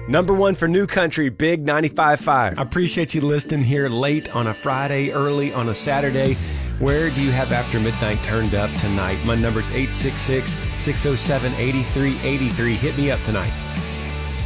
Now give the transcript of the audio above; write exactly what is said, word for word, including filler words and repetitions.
Number one for New Country, Big ninety-five point five. I appreciate you listening here late on a Friday, early on a Saturday. Where do you have After Midnight turned up tonight? My number's eight six six, six oh seven, eight three eight three. Hit me up tonight.